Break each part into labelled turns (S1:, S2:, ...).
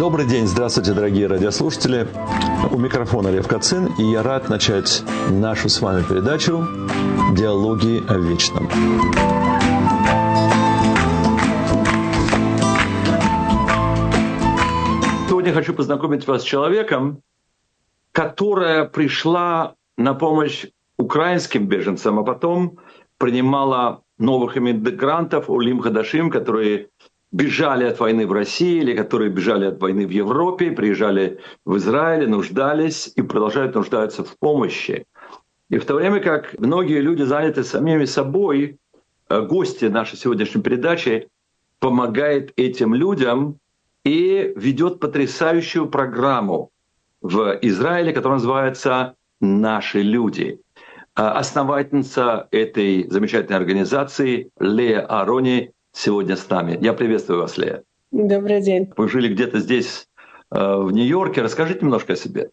S1: Добрый день, здравствуйте, дорогие радиослушатели. У микрофона Лев Кацин, и я рад начать нашу с вами передачу «Диалоги о вечном». Сегодня хочу познакомить вас с человеком, которая пришла на помощь украинским беженцам, а потом принимала новых иммигрантов, улим хадашим, которые бежали от войны в России или которые бежали от войны в Европе, приезжали в Израиль, нуждались и продолжают нуждаться в помощи. И в то время как многие люди заняты самими собой, гости нашей сегодняшней передачи помогает этим людям и ведет потрясающую программу в Израиле, которая называется «Наши люди». Основательница этой замечательной организации Лея Арони сегодня с нами. Я приветствую вас, Лея.
S2: Добрый день.
S1: Вы жили где-то здесь, в Нью-Йорке. Расскажите немножко о себе.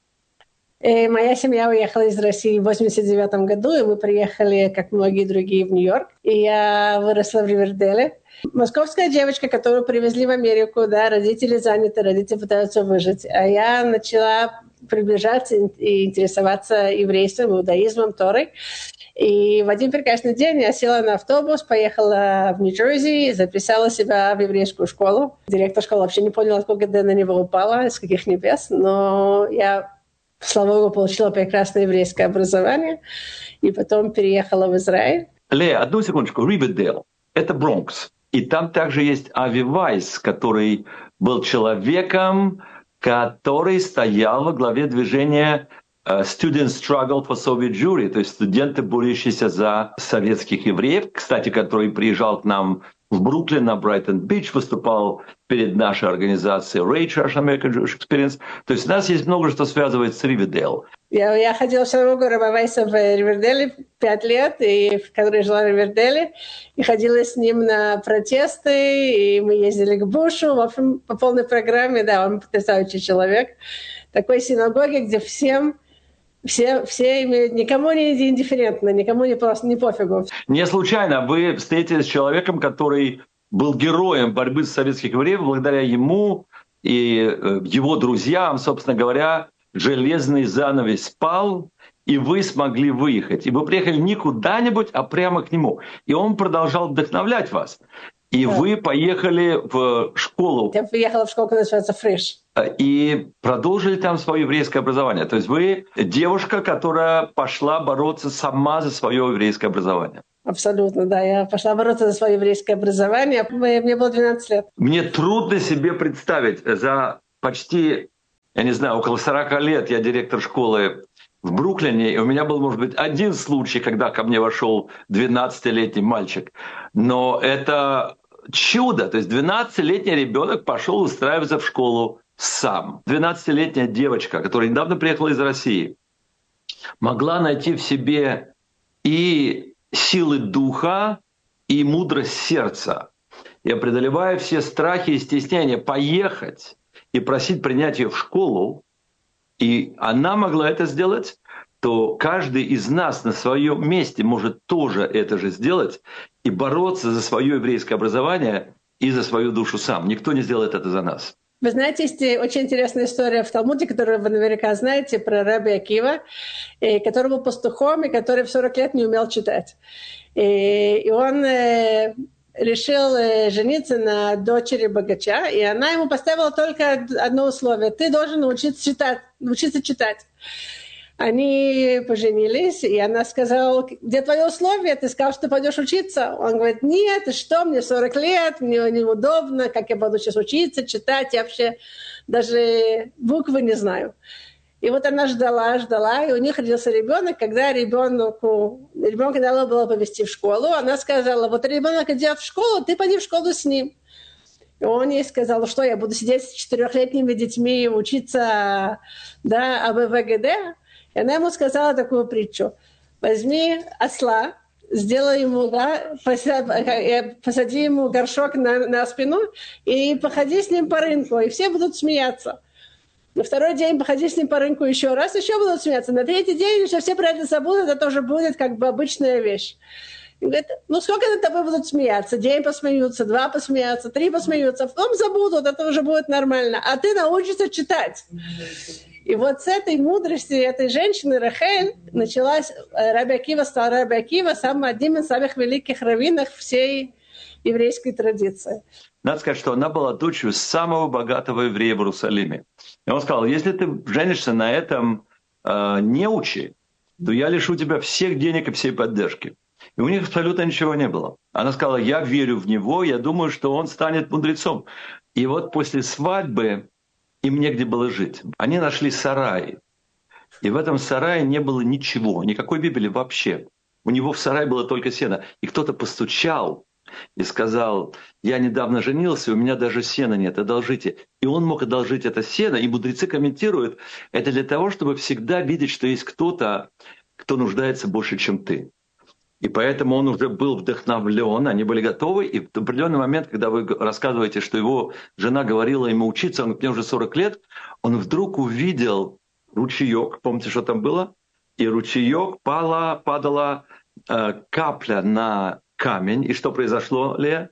S2: Моя семья уехала из России в 1989 году, и мы приехали, как многие другие, в Нью-Йорк. И я выросла в Ривердейле. Московская девочка, которую привезли в Америку, да, родители заняты, родители пытаются выжить. А я начала приближаться и интересоваться еврейством, иудаизмом, Торой. И в один прекрасный день я села на автобус, поехала в Нью-Джерси, записала себя в еврейскую школу. Директор школы вообще не понял, откуда я на него упала, из каких небес. Но я, слава Богу, получила прекрасное еврейское образование. И потом переехала в Израиль.
S1: Лея, одну секундочку. Ривердейл — это Бронкс. И там также есть Ави Вайс, который был человеком, который стоял во главе движения Student Struggle for Soviet Jewry, то есть студенты, борющиеся за советских евреев, кстати, который приезжал к нам в Бруклин на Брайтон-Бич, выступал перед нашей организацией Rage American Jewish Experience. То есть у нас есть много, что связывает с Ривердейл.
S2: Я ходила в синагогу Раба Вайса в Ривердейле 5 лет, в которой жила в Ривердейле, и ходила с ним на протесты, и мы ездили к Бушу, в общем, по полной программе, да, он потрясающий человек. Такой синагоги, где все имеют, никому не индифферентно, никому не просто, не пофигу.
S1: Не случайно вы встретились с человеком, который был героем борьбы с советских евреев, благодаря ему и его друзьям, собственно говоря, железный занавес пал, и вы смогли выехать. И вы приехали не куда-нибудь, а прямо к нему. И он продолжал вдохновлять вас. И вы поехали в школу.
S2: Я поехала в школу, которая называется Фриш.
S1: И продолжили там свое еврейское образование. То есть вы девушка, которая пошла бороться сама за свое еврейское образование.
S2: Абсолютно, да. Я пошла бороться за свое еврейское образование. Мне было 12 лет.
S1: Мне трудно себе представить. За почти, я не знаю, около 40 лет я директор школы в Бруклине, и у меня был, может быть, один случай, когда ко мне вошел 12-летний мальчик. Но это чудо. То есть 12-летний ребенок пошел устраиваться в школу сам. 12-летняя девочка, которая недавно приехала из России, могла найти в себе и силы духа, и мудрость сердца. И, преодолевая все страхи и стеснения, поехать и просить принять ее в школу, и она могла это сделать, то каждый из нас на своем месте может тоже это же сделать и бороться за свое еврейское образование и за свою душу сам. Никто не сделает это за нас.
S2: Вы знаете, есть очень интересная история в Талмуде, которую вы наверняка знаете, про Раби Акива, который был пастухом и который в 40 лет не умел читать. И он решил жениться на дочери богача, и она ему поставила только одно условие: ты должен научиться читать. Они поженились, и она сказала: где твое условие? Ты сказал, что ты пойдешь учиться. Он говорит: нет, ты что, мне 40 лет, мне неудобно, как я буду сейчас учиться, читать, я вообще даже буквы не знаю. И вот она ждала, и у них родился ребенок. Когда ребенка надо было повезти в школу, она сказала: вот ребенок идет в школу, ты пойди в школу с ним. И он ей сказал: что я буду сидеть с 4-летними детьми и учиться, да, АБВГД? И она ему сказала такую притчу: возьми осла, сделай ему, да, посади ему горшок на спину и походи с ним по рынку, и все будут смеяться. На второй день походи с ним по рынку еще раз, еще будут смеяться. На третий день уже все про это забудут, это тоже будет как бы обычная вещь. И говорит, ну сколько над тобой будут смеяться? День посмеются, 2 посмеются, 3 посмеются, потом забудут, это уже будет нормально. А ты научишься читать. И вот с этой мудрости этой женщины Рахель началась, Раби Акива стал Раби Акива самым одним из самых великих раввинов всей еврейской традиции.
S1: Надо сказать, что она была дочерью самого богатого еврея в Иерусалиме. И он сказал, если ты женишься на этом неучи, то я лишу тебя всех денег и всей поддержки. И у них абсолютно ничего не было. Она сказала, я верю в него, я думаю, что он станет мудрецом. И вот после свадьбы им негде было жить. Они нашли сарай. И в этом сарае не было ничего, никакой Библии вообще. У него в сарае было только сено. И кто-то постучал и сказал, я недавно женился, у меня даже сена нет, одолжите. И он мог одолжить это сено, и мудрецы комментируют, это для того, чтобы всегда видеть, что есть кто-то, кто нуждается больше, чем ты. И поэтому он уже был вдохновлен, они были готовы. И в определенный момент, когда вы рассказываете, что его жена говорила ему учиться, он говорит, мне уже 40 лет, он вдруг увидел ручеек, помните, что там было? И ручеек падала капля на камень. И что произошло, Лея?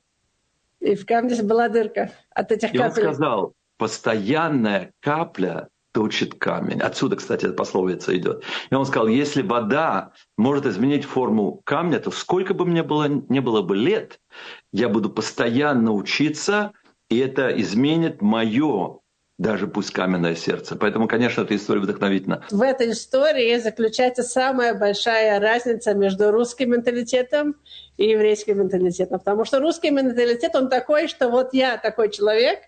S2: И в камне была дырка от этих капель.
S1: И он сказал, постоянная капля точит камень. Отсюда, кстати, эта пословица идет. И он сказал, если вода может изменить форму камня, то сколько бы мне не было бы лет, я буду постоянно учиться, и это изменит мое, даже пусть каменное сердце. Поэтому, конечно, эта история вдохновительна.
S2: В этой истории заключается самая большая разница между русским менталитетом и еврейским менталитетом. Потому что русский менталитет, он такой, что вот я такой человек,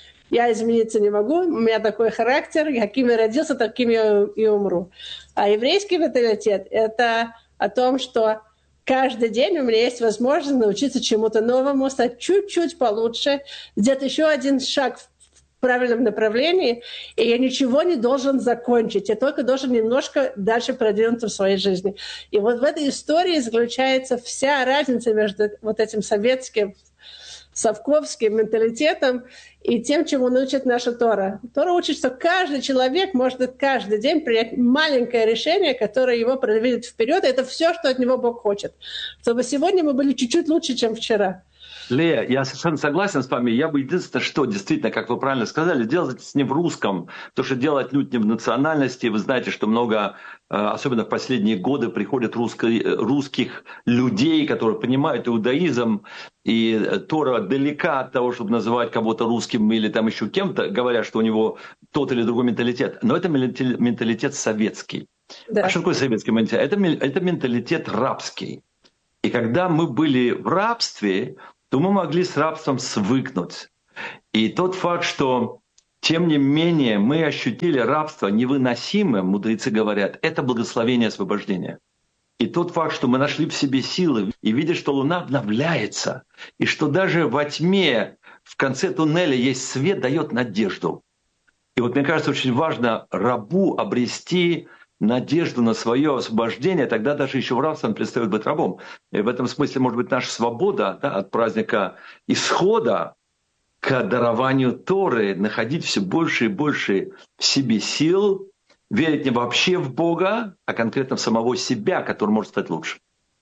S2: я измениться не могу, у меня такой характер, каким я родился, таким я и умру. А еврейский менталитет – это о том, что каждый день у меня есть возможность научиться чему-то новому, стать чуть-чуть получше, сделать еще один шаг в правильном направлении, и я ничего не должен закончить, я только должен немножко дальше продвинуться в своей жизни. И вот в этой истории заключается вся разница между вот этим советским, совковским менталитетом и тем, чему научит наша Тора. Тора учит, что каждый человек может каждый день принять маленькое решение, которое его продвинет вперед. И это все, что от него Бог хочет. Чтобы сегодня мы были чуть-чуть лучше, чем вчера.
S1: Лея, я совершенно согласен с вами. Я бы единственное, что действительно, как вы правильно сказали, делать это не в русском. То, что делать не в национальности. Вы знаете, что много, особенно в последние годы, приходят русских людей, которые понимают иудаизм. И Тора далека от того, чтобы называть кого-то русским или там еще кем-то, говоря, что у него тот или другой менталитет. Но это менталитет советский. Да. А что такое советский менталитет? Это менталитет рабский. И когда мы были в рабстве, то мы могли с рабством свыкнуть. И тот факт, что, тем не менее, мы ощутили рабство невыносимым, мудрецы говорят, это благословение освобождения. И тот факт, что мы нашли в себе силы и видя, что Луна обновляется, и что даже во тьме в конце туннеля есть свет, дает надежду. И вот мне кажется, очень важно рабу обрести надежду на свое освобождение, тогда даже еще в рабстве он перестает быть рабом. И в этом смысле, может быть, наша свобода от праздника исхода к дарованию Торы, находить все больше и больше в себе сил, верить не вообще в Бога, а конкретно в самого себя, который может стать лучше.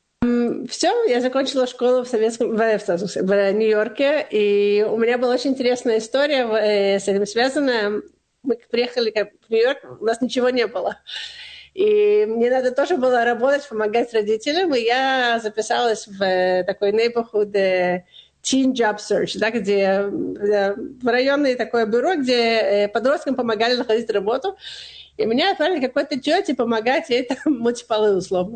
S2: Все, я закончила школу в Нью-Йорке, и у меня была очень интересная история с этим связанная. Мы приехали в Нью-Йорк, у нас ничего не было. И мне надо тоже было работать, помогать родителям, и я записалась в такой neighborhood teen job search, да, где в районное такое бюро, где подросткам помогали находить работу. И меня отправили какой-то тете помогать ей там мыть полы условно.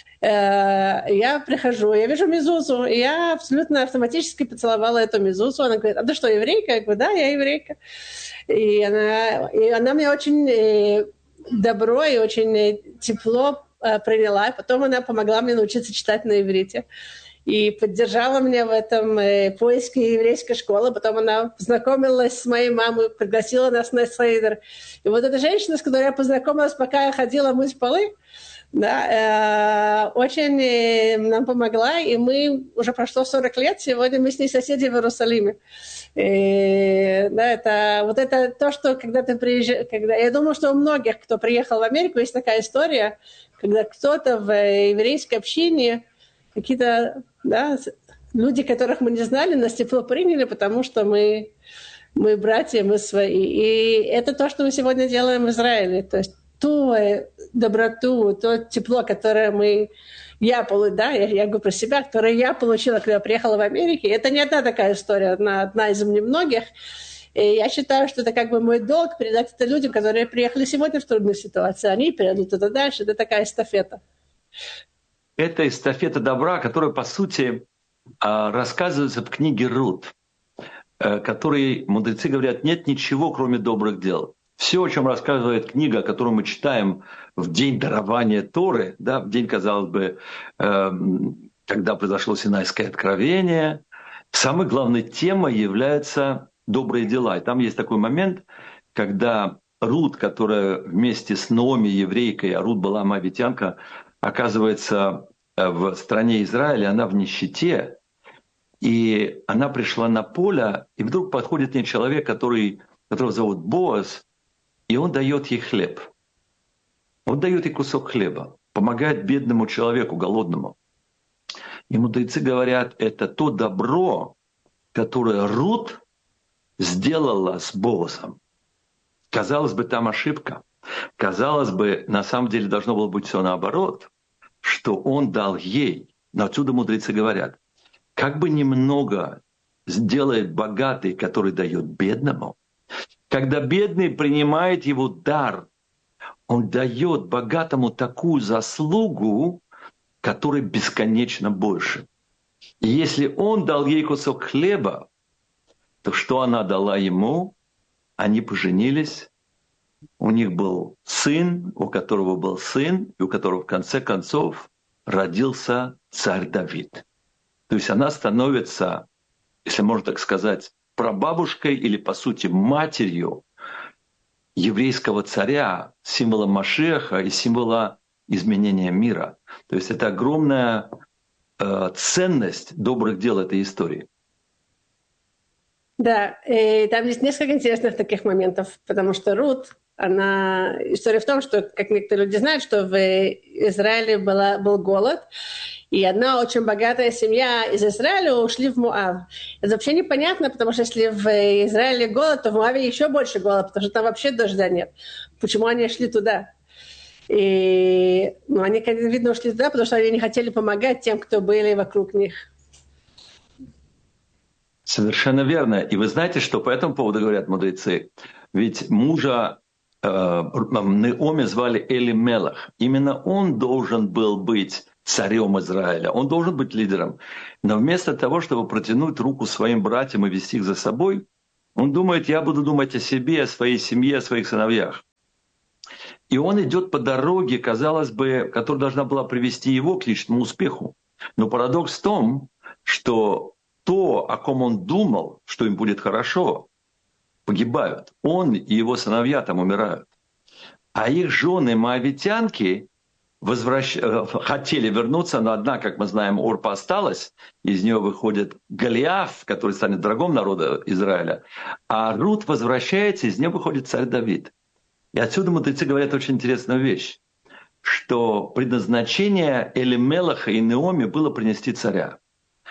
S2: Я прихожу, я вижу Мезузу, и я абсолютно автоматически поцеловала эту Мезузу. Она говорит, а ты что, еврейка? Я говорю, да, я еврейка. И она меня очень добро и очень тепло приняла. Потом она помогла мне научиться читать на иврите. И поддержала меня в этом поиске еврейской школы. Потом она познакомилась с моей мамой, пригласила нас на сейдер. И вот эта женщина, с которой я познакомилась, пока я ходила мыть полы, да, очень нам помогла. И мы уже прошло 40 лет. Сегодня мы с ней соседи в Иерусалиме. И, да, это то, что когда ты приезжаешь... Я думаю, что у многих, кто приехал в Америку, есть такая история, когда кто-то в еврейской общине какие-то, да, люди, которых мы не знали, нас тепло приняли, потому что мы братья, мы свои. И это то, что мы сегодня делаем в Израиле. То есть ту доброту, то тепло, которое я говорю про себя, которое я получила, когда я приехала в Америку. Это не одна такая история, одна из немногих. И я считаю, что это как бы мой долг передать это людям, которые приехали сегодня в трудную ситуацию. Они передадут это дальше. Это такая эстафета.
S1: Это эстафета добра, которая, по сути, рассказывается в книге Рут, которой мудрецы говорят, нет ничего, кроме добрых дел. Все, о чем рассказывает книга, которую мы читаем в день дарования Торы, да, в день, казалось бы, когда произошло Синайское откровение, самой главной темой являются добрые дела. И там есть такой момент, когда Рут, которая вместе с Наоми, еврейкой, а Рут была моавитянка, оказывается в стране Израиля, она в нищете, и она пришла на поле, и вдруг подходит к ней человек, которого зовут Боаз, и он дает ей хлеб. Он дает ей кусок хлеба, помогает бедному человеку, голодному. И мудрецы говорят, это то добро, которое Рут сделала с Боазом. Казалось бы, там ошибка. Казалось бы, на самом деле должно было быть все наоборот, что он дал ей. Но отсюда мудрецы говорят, как бы немного сделает богатый, который дает бедному, когда бедный принимает его дар, он дает богатому такую заслугу, которая бесконечно больше. И если он дал ей кусок хлеба, то что она дала ему? Они поженились, у них был сын, у которого был сын, и у которого в конце концов родился царь Давид. То есть она становится, если можно так сказать, прабабушкой или, по сути, матерью еврейского царя, символа Машиаха и символа изменения мира. То есть это огромная ценность добрых дел этой истории.
S2: Да, и там есть несколько интересных таких моментов, потому что Рут, история в том, что, как некоторые люди знают, что в Израиле был голод, и одна очень богатая семья из Израиля ушли в Моав. Это вообще непонятно, потому что если в Израиле голод, то в Моаве еще больше голод, потому что там вообще дождя нет. Почему они шли туда? Они, видно, ушли туда, потому что они не хотели помогать тем, кто были вокруг них.
S1: Совершенно верно. И вы знаете, что по этому поводу говорят мудрецы? Ведь мужа Наоми звали Элимелах. Именно он должен был быть царем Израиля. Он должен быть лидером. Но вместо того, чтобы протянуть руку своим братьям и вести их за собой, он думает, я буду думать о себе, о своей семье, о своих сыновьях. И он идет по дороге, казалось бы, которая должна была привести его к личному успеху. Но парадокс в том, что то, о ком он думал, что им будет хорошо, погибают. Он и его сыновья там умирают. А их жены моавитянки хотели вернуться, но одна, как мы знаем, Орпа осталась, из нее выходит Голиаф, который станет врагом народа Израиля, а Рут возвращается, из нее выходит царь Давид. И отсюда мудрецы говорят очень интересную вещь, что предназначение Элимелаха и Наоми было принести царя.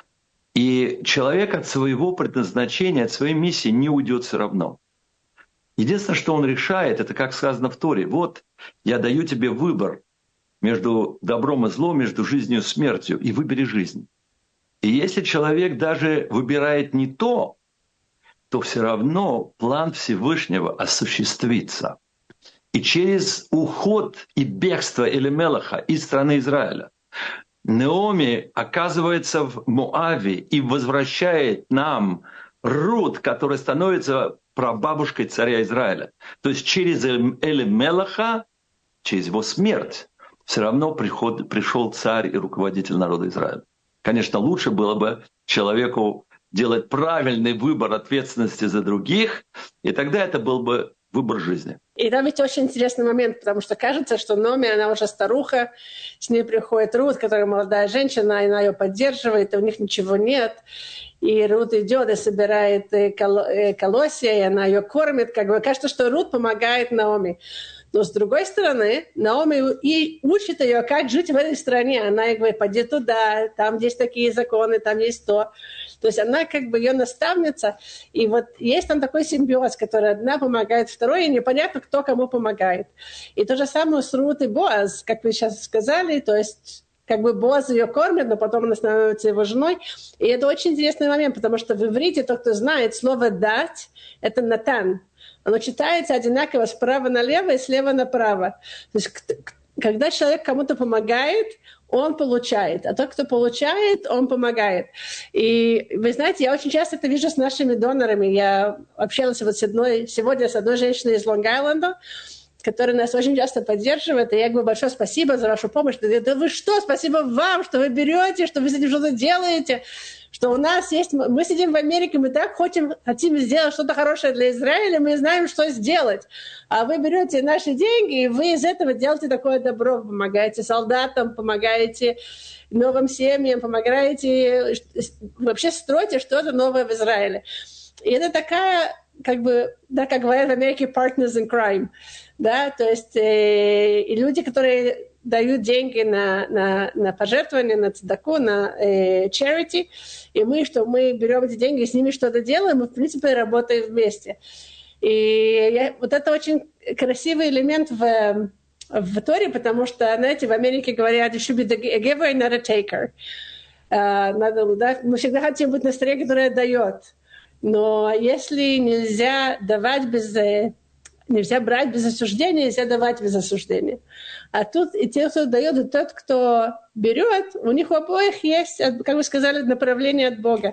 S1: И человек от своего предназначения, от своей миссии не уйдет все равно. Единственное, что он решает, это как сказано в Торе. Вот я даю тебе выбор между добром и злом, между жизнью и смертью, и выбери жизнь. И если человек даже выбирает не то, то все равно план Всевышнего осуществится. И через уход и бегство Элимелаха из страны Израиля Наоми оказывается в Моаве и возвращает нам Рут, которая становится прабабушкой царя Израиля. То есть через Элимелаха, через его смерть, все равно пришел царь и руководитель народа Израиля. Конечно, лучше было бы человеку делать правильный выбор ответственности за других, и тогда это был бы выбор жизни.
S2: И там ведь очень интересный момент, потому что кажется, что Наоми, она уже старуха, с ней приходит Рут, которая молодая женщина, и она ее поддерживает, и у них ничего нет. и Рут идет и собирает колосья, и она ее кормит. Как бы кажется, что Рут помогает Наоми. Но с другой стороны, Наоми и учит ее, как жить в этой стране. Она ей говорит, пойди туда, там есть такие законы, там есть то. То есть она как бы ее наставница. И вот есть там такой симбиоз, который одна помогает второй, и непонятно, кто кому помогает. И то же самое с Рут и Боаз, как вы сейчас сказали, то есть как бы Боаз ее кормит, но потом она становится его женой. И это очень интересный момент, потому что в иврите, тот, кто знает, слово «дать» — это «натан». Оно читается одинаково справа налево и слева направо. То есть когда человек кому-то помогает, он получает. А тот, кто получает, он помогает. И вы знаете, я очень часто это вижу с нашими донорами. Я общалась вот сегодня с одной женщиной из Лонг-Айленда, которая нас очень часто поддерживает. И я говорю, большое спасибо за вашу помощь. Да вы что, спасибо вам, что вы берете, что вы с этим что-то делаете. Что у нас есть... Мы сидим в Америке, мы так хотим сделать что-то хорошее для Израиля, мы знаем, что сделать. А вы берете наши деньги, и вы из этого делаете такое добро. Помогаете солдатам, помогаете новым семьям, помогаете... Вообще строите что-то новое в Израиле. И это такая, как бы, да, как говорят в Америке, partners in crime. Да, то есть и люди, которые дают деньги на пожертвования, на цедаку, на charity, и мы берем эти деньги, с ними что-то делаем, мы, в принципе, работаем вместе. И вот это очень красивый элемент в Торе, потому что, знаете, в Америке говорят, you should be a giver, not a taker. Мы всегда хотим быть на стороне, которая дает. Но если нельзя давать нельзя брать без осуждения, нельзя давать без осуждения. А тут и те, кто дает, и тот, кто берет, у них у обоих есть, как вы сказали, направление от Бога.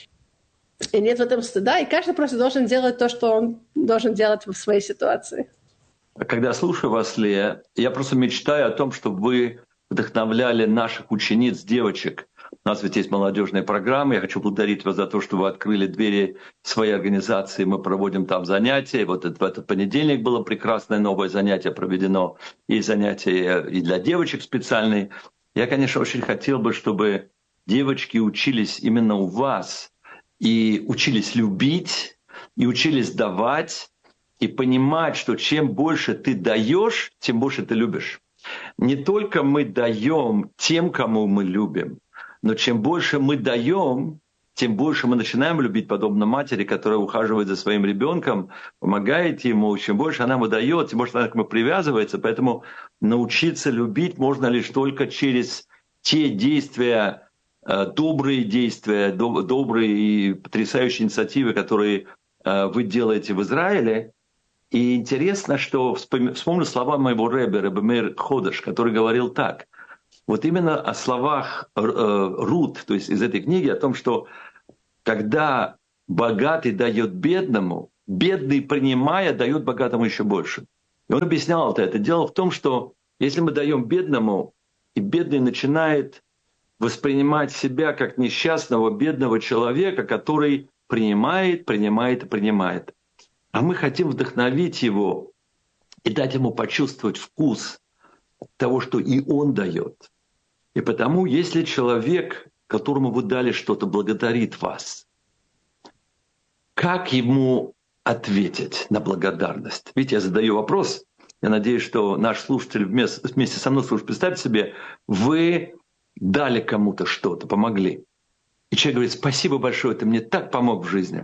S2: И нет в этом стыда, и каждый просто должен делать то, что он должен делать в своей ситуации.
S1: Когда слушаю вас, Лея, я просто мечтаю о том, чтобы вы вдохновляли наших учениц, девочек. У нас ведь есть молодежные программы. Я хочу благодарить вас за то, что вы открыли двери своей организации. Мы проводим там занятия. Вот в этот понедельник было прекрасное новое занятие проведено. Есть занятия и для девочек специальные. Я, конечно, очень хотел бы, чтобы девочки учились именно у вас. И учились любить, и учились давать, и понимать, что чем больше ты даешь, тем больше ты любишь. Не только мы даем тем, кому мы любим, но чем больше мы даем, тем больше мы начинаем любить, подобно матери, которая ухаживает за своим ребенком, помогает ему. Чем больше она ему дает, тем больше она к нему привязывается. Поэтому научиться любить можно лишь только через те действия, добрые действия, добрые и потрясающие инициативы, которые вы делаете в Израиле. И интересно, что вспомню слова моего Ребе Меир Ходеш, который говорил так. Вот именно о словах Рут, то есть из этой книги, о том, что когда богатый дает бедному, бедный, принимая, дает богатому еще больше. И он объяснял это. Дело в том, что если мы даем бедному, и бедный начинает воспринимать себя как несчастного, бедного человека, который принимает, принимает и принимает. А мы хотим вдохновить его и дать ему почувствовать вкус того, что и он дает. И потому, если человек, которому вы дали что-то, благодарит вас, как ему ответить на благодарность? Видите, я задаю вопрос. Я надеюсь, что наш слушатель вместе со мной слушает. Представьте себе, вы дали кому-то что-то, помогли. И человек говорит, спасибо большое, ты мне так помог в жизни.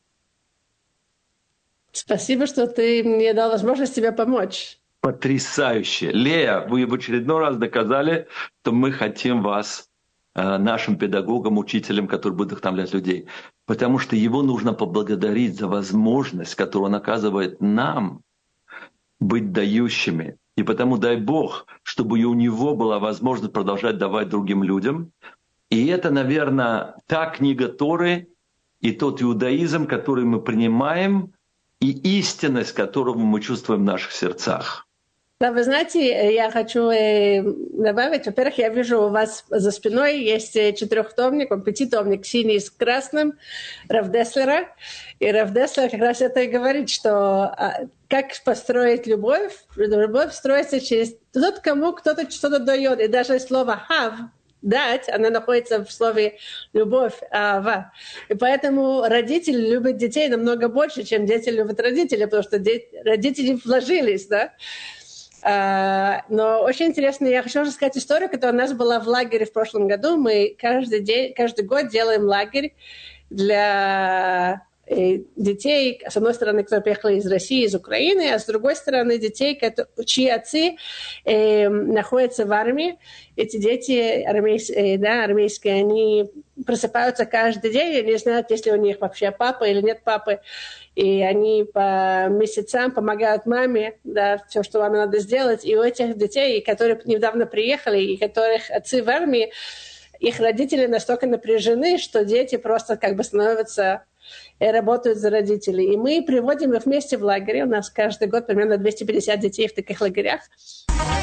S2: Спасибо, что ты мне дал возможность тебе помочь.
S1: Потрясающе. Лея, вы в очередной раз доказали, что мы хотим вас нашим педагогам, учителям, которые будут вдохновлять людей. Потому что его нужно поблагодарить за возможность, которую он оказывает нам быть дающими. И потому дай Бог, чтобы и у него была возможность продолжать давать другим людям. И это, наверное, та книга Торы и тот иудаизм, который мы принимаем, и истинность, которую мы чувствуем в наших сердцах.
S2: Да, вы знаете, я хочу добавить, во-первых, я вижу у вас за спиной есть 4-томник, 5-томник, синий с красным, Рав Деслера. И Рав Деслер как раз это и говорит, что как построить любовь. Любовь строится через тот, кому кто-то что-то дает. И даже слово «have», дать, она находится в слове «любовь», «ава». И поэтому родители любят детей намного больше, чем дети любят родителей, потому что родители вложились, да. Но очень интересно, я хочу рассказать историю, которая у нас была в лагере в прошлом году. Мы каждый год делаем лагерь для детей, с одной стороны, которые приехали из России, из Украины, а с другой стороны, детей, чьи отцы находятся в армии. Эти дети армейские, они просыпаются каждый день, и не знают, есть ли у них вообще папа или нет папы. И они по месяцам помогают маме, да, все, что маме надо сделать. И у этих детей, которые недавно приехали, и которых отцы в армии, их родители настолько напряжены, что дети просто как бы становятся и работают за родителей. И мы приводим их вместе в лагере. У нас каждый год примерно 250 детей в таких лагерях.